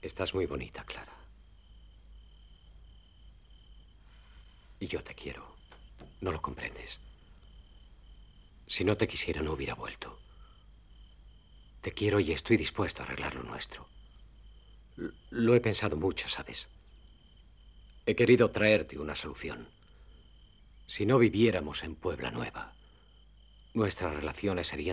Estás muy bonita, Clara. Y yo te quiero. No lo comprendes. Si no te quisiera, no hubiera vuelto. Te quiero y estoy dispuesto a arreglar lo nuestro. Lo he pensado mucho, ¿sabes? He querido traerte una solución. Si no viviéramos en Puebla Nueva, nuestras relaciones serían